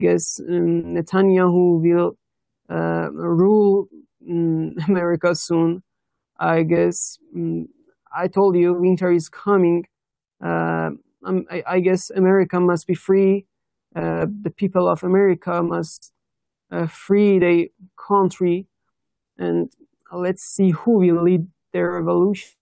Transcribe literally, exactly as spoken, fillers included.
guess um, Netanyahu will uh, rule um, America soon. I guess um, I told you winter is coming. Uh, um, I, I guess America must be free. Uh, the people of America must uh, free their country, and let's see who will lead their revolution.